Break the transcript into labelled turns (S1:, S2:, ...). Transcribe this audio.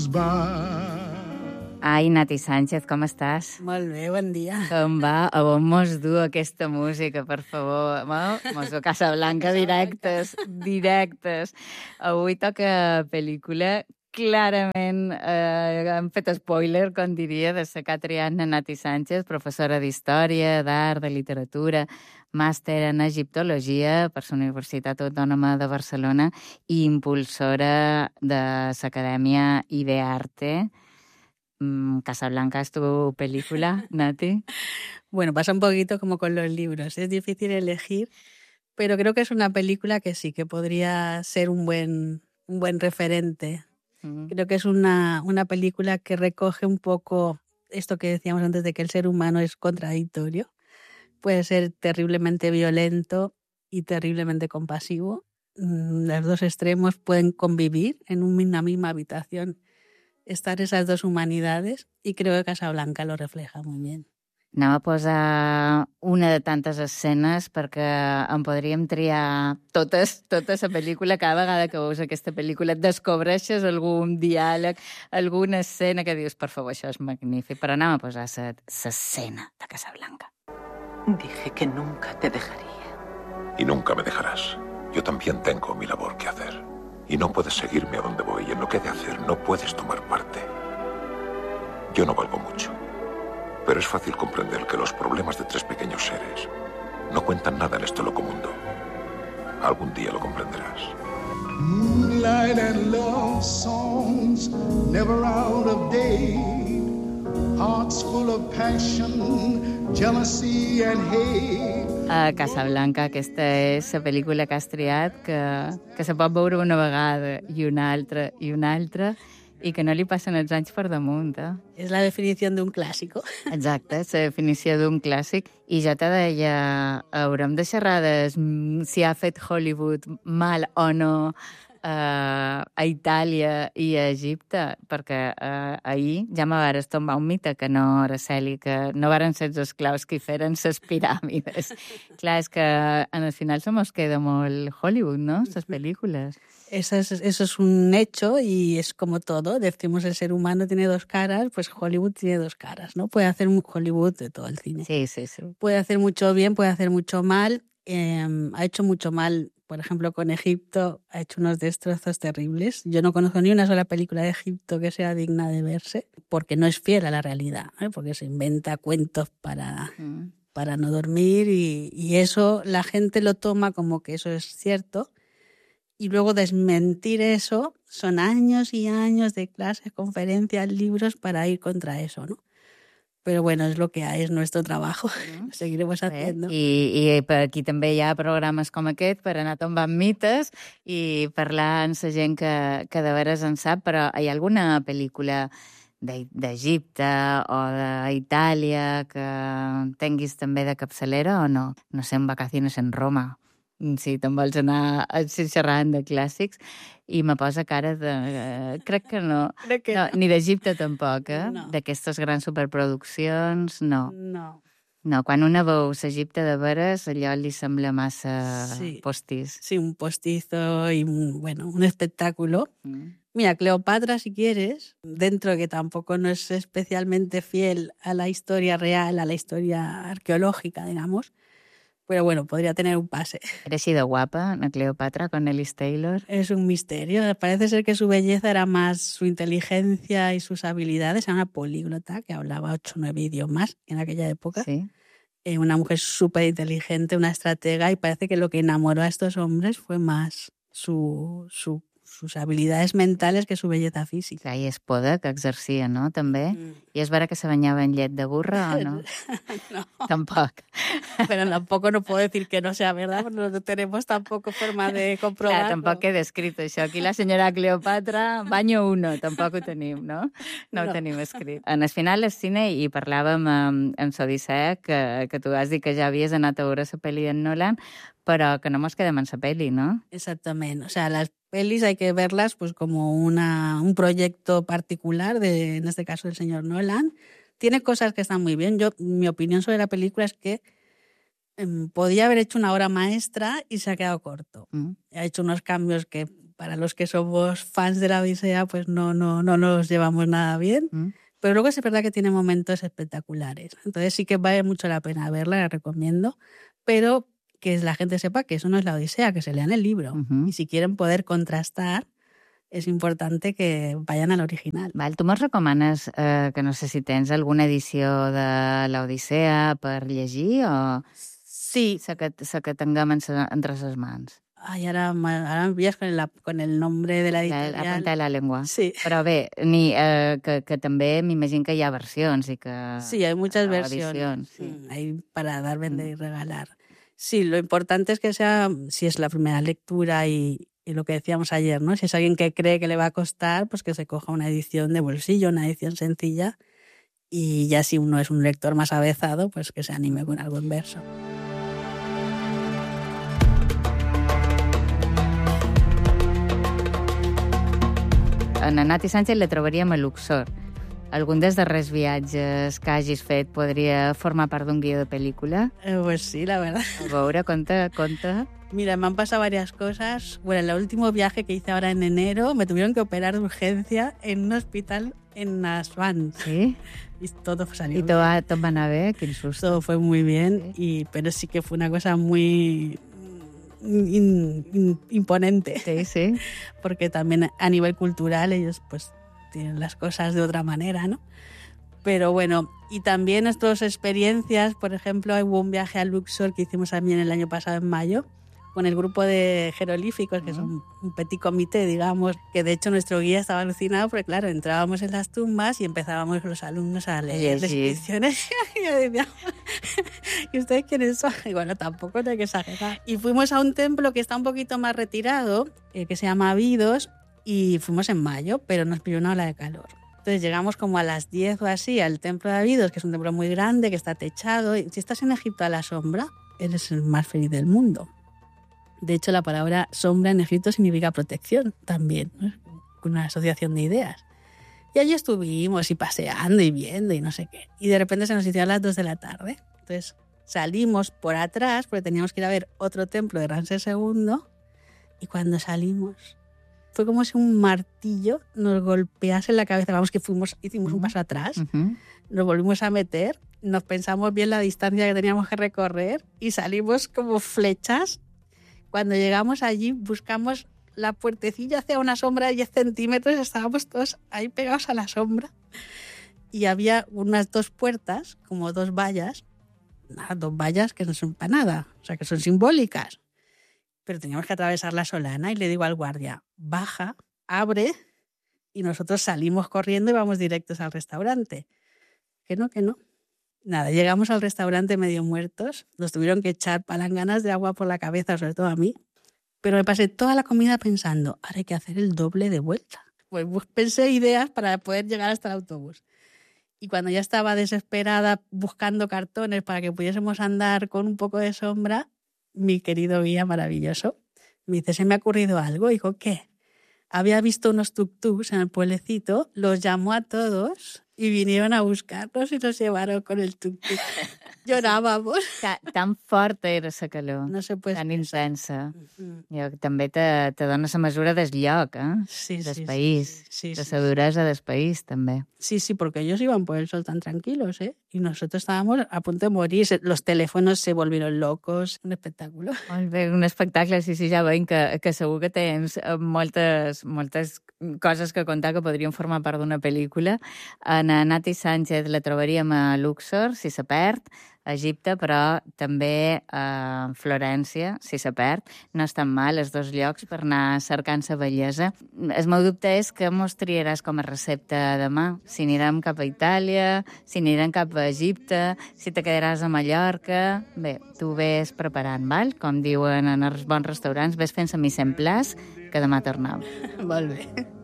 S1: Ai, Nati Sánchez, com estàs?
S2: Molt bé, bon dia.
S1: Com va? A on mos du aquesta música, per favor? Mos du Casablanca directes. Avui toca pel·lícula. Clarament hem fet spoiler, com diria, de la que ha triat Nati Sánchez, professora d'Història, d'Art, de Literatura, màster en Egiptologia per la Universitat Autònoma de Barcelona i impulsora de l'Acadèmia Idearte. Casablanca es tu película, Nati.
S2: Bueno, pasa un poquito como con los libros. Es difícil elegir, pero creo que es una película que sí, que podría ser un buen referente. Creo que es una película que recoge un poco esto que decíamos antes de que el ser humano es contradictorio. Puede ser terriblemente violento y terriblemente compasivo. Los dos extremos pueden convivir en una misma habitación. Estar esas dos humanidades, i crec que Casablanca lo refleja molt bé.
S1: Anem a posar una de tantes escenes perquè en podríem triar totes la pel·lícula. Cada vegada que veus aquesta pel·lícula et descobreixes algun diàleg, alguna escena que dius, per favor, això és magnífic. Però anem a posar l'escena de Casablanca.
S3: Dije que nunca te dejaría.
S4: Y nunca me dejarás. Yo también tengo mi labor que hacer. Y no puedes seguirme a donde voy. En lo que he de hacer no puedes tomar parte. Yo no valgo mucho. Pero es fácil comprender que los problemas de tres pequeños seres no cuentan nada en este loco mundo. Algún día lo comprenderás.
S5: Moonlight and love songs, never out of date. Hearts full of passion, jealousy and hate.
S1: Casablanca, aquesta és la pel·lícula que has triat, que se pot veure una vegada i una altra, i que no li passen els anys per damunt.
S2: És la definició d'un clàssic.
S1: Exacte, és la definició d'un clàssic. I ja te deia, haurem de xerrar si ha fet Hollywood mal o no a Itàlia i a Egipte, perquè ahir ja me vares tombar un mite que no, Araceli, que no varen ser els esclaus que hi feren les piràmides. Clar, és que en el final se mos queda molt Hollywood, ¿no? Las películas.
S2: Eso es un hecho y es como todo. Decimos el ser humano tiene dos caras, pues Hollywood tiene dos caras, ¿no? Puede hacer un Hollywood de todo el cine.
S1: Sí.
S2: Puede hacer mucho bien, puede hacer mucho mal. Ha hecho mucho mal, por ejemplo, con Egipto, ha hecho unos destrozos terribles. Yo no conozco ni una sola película de Egipto que sea digna de verse, porque no es fiel a la realidad, ¿eh? Porque se inventa cuentos para no dormir y eso la gente lo toma como que eso es cierto. Y luego desmentir eso son años y años de clases, conferencias, libros para ir contra eso, ¿no? Però bueno, és el que hay, és nuestro trabajo. Seguiremos haciendo.
S1: I per aquí també hi ha programes com aquest per anar tombant mites i parlar amb la gent que de veres en sap, però hi ha alguna pel·lícula d'Egipte o d'Itàlia que tinguis també de capçalera o no? No sé, en Vacaciones en Roma. Sí, te'n vols anar xerrant de clàssics i me posa cara de... crec que no. No, ni d'Egipte tampoc, eh? No. D'aquestes grans superproduccions, no. No, quan una veu l'Egipte de veres, allò li sembla massa postiz.
S2: Sí, un postizo y un espectáculo. Mira, Cleopatra, si quieres, dentro que tampoco no es especialmente fiel a la historia real, a la historia arqueológica, digamos, pero bueno, podría tener un pase.
S1: ¿Era así de guapa, la Cleopatra, con Ellis Taylor?
S2: Es un misterio. Parece ser que su belleza era más su inteligencia y sus habilidades. Era una políglota que hablaba 8 o 9 idiomas en aquella época.
S1: Sí.
S2: Una mujer súper inteligente, una estratega, y parece que lo que enamoró a estos hombres fue más sus habilidades mentales que su belleza física.
S1: I és poder que exercia, no?, també. I és vera que se bañava en llet de burra o no?
S2: No.
S1: Tampoc.
S2: Pero tampoco no puedo decir que no sea verdad, porque no tenemos tampoco forma de comprobarlo.
S1: Clar, tampoc queda escrit això. Aquí la senyora Cleopatra, baño 1, tampoc ho tenim, no? No ho tenim escrit. En el final del cine, i parlàvem amb l'Odissea, que tu has dit que ja havies anat a veure la pel·li d'en Nolan, però que no mos quedem en la pel·li, no?
S2: Exactamente. O sea, las pelis hay que verlas pues como un proyecto particular, en este caso del señor Nolan. Tiene cosas que están muy bien. Mi opinión sobre la película es que podía haber hecho una obra maestra y se ha quedado corto. Ha hecho unos cambios que para los que somos fans de la Odisea, pues no nos llevamos nada bien. Pero luego es verdad que tiene momentos espectaculares. Entonces sí que vale mucho la pena verla, la recomiendo. Pero que la gente sepa que eso no es la Odisea, que se lean el libro. Y si quieren poder contrastar, és importante que vayan al original.
S1: Val, tu mos recomanes que no sé si tens alguna edició de l'Odissea per llegir o
S2: sí,
S1: la que tinguem entre les mans?
S2: Ay, ahora me pillas con el nombre de la editorial.
S1: La punta de la lengua.
S2: Sí.
S1: Però bé, que també m'imagino que hi ha versions i que...
S2: Sí, hay muchas versiones.
S1: Sí.
S2: Hay para dar, vender y regalar. Sí, lo importante es que sea, si es la primera lectura y lo que decíamos ayer, ¿no? Si es alguien que cree que le va a costar, pues que se coja una edición de bolsillo, una edición sencilla, y ya si uno es un lector más avezado, pues que se anime con algo en verso.
S1: En Nati Sánchez la trobaríem a Luxor. Algun dels darrers viatges que hagis fet podria formar part d'un guió de pel·lícula?
S2: Pues sí, la verdad.
S1: A veure, conta.
S2: Mira, me han pasado varias cosas. Bueno, el último viaje que hice ahora en enero me tuvieron que operar de urgencia en un hospital en Aswan.
S1: Sí?
S2: Y todo salió
S1: bien. ¿Y todo va anar bé? Quin susto.
S2: Todo fue muy bien, sí. Pero sí que fue una cosa muy imponente.
S1: Sí, sí.
S2: Porque también a nivel cultural ellos pues tienen las cosas de otra manera, ¿no? Pero bueno, y también nuestras experiencias, por ejemplo, hubo un viaje a Luxor que hicimos también el año pasado en mayo, con el grupo de jeroglíficos, que son un petit comité, digamos, que de hecho nuestro guía estaba alucinado porque, claro, entrábamos en las tumbas y empezábamos los alumnos a leer las inscripciones y yo decía, ¿y ustedes quiénes son? Y bueno, tampoco no hay que exagerar. Y fuimos a un templo que está un poquito más retirado, que se llama Abidos, y fuimos en mayo, pero nos pilló una ola de calor. Entonces llegamos como a las 10 o así al templo de Abidos, que es un templo muy grande, que está techado, y si estás en Egipto a la sombra, eres el más feliz del mundo. De hecho, la palabra sombra en Egipto significa protección también, ¿no? Una asociación de ideas. Y allí estuvimos y paseando y viendo y no sé qué. Y de repente se nos hicieron las 2 de la tarde. Entonces salimos por atrás porque teníamos que ir a ver otro templo de Ramsés II. Y cuando salimos fue como si un martillo nos golpease en la cabeza. Vamos, que hicimos un paso atrás, nos volvimos a meter, nos pensamos bien la distancia que teníamos que recorrer y salimos como flechas. Cuando llegamos allí, buscamos la puertecilla hacia una sombra de 10 centímetros, estábamos todos ahí pegados a la sombra. Y había unas 2 puertas, como 2 vallas, 2 vallas que no son para nada, o sea, que son simbólicas. Pero teníamos que atravesar la solana y le digo al guardia, baja, abre, y nosotros salimos corriendo y vamos directos al restaurante. Que no. Nada, llegamos al restaurante medio muertos, nos tuvieron que echar palanganas de agua por la cabeza, sobre todo a mí, pero me pasé toda la comida pensando, ahora hay que hacer el doble de vuelta. Pues pensé ideas para poder llegar hasta el autobús. Y cuando ya estaba desesperada buscando cartones para que pudiésemos andar con un poco de sombra, mi querido guía maravilloso me dice, ¿se me ha ocurrido algo? Y digo, ¿qué? Había visto unos tuk-tuks en el pueblecito, los llamó a todos y vinieron a buscarnos y nos llevaron con el tuk-tuk. Llorábamos.
S1: Tan forta era la calor,
S2: no se puede
S1: tan intensa. I també te dona la mesura del lloc, del país, de la duresa del país, també.
S2: Sí, porque ellos iban por el sol tan tranquilos, ¿eh? Y nosotros estábamos a punto de morir. Los teléfonos se volvieron locos. Un espectáculo.
S1: Molt bé, un espectacle, sí, ja veiem que segur que tens moltes coses que contar que podrien formar part d'una pel·lícula. En Nati Sánchez la trobaríem a Luxor, si se perd, a Egipte, però també a Florència, si se perd. No és tan mal, els 2 llocs per anar cercant la bellesa. El meu dubte és que mos triaràs com a recepta demà. Si anirem cap a Itàlia, si anirem cap a Egipte, si te quedaràs a Mallorca... Bé, tu ves preparant, val? Com diuen en els bons restaurants, ves fent la mise en place, que demà tornem.
S2: Molt bé.